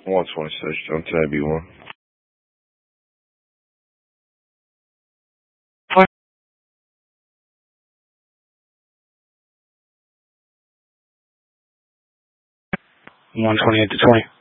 126, on tab you one. Fire. 128 to 20.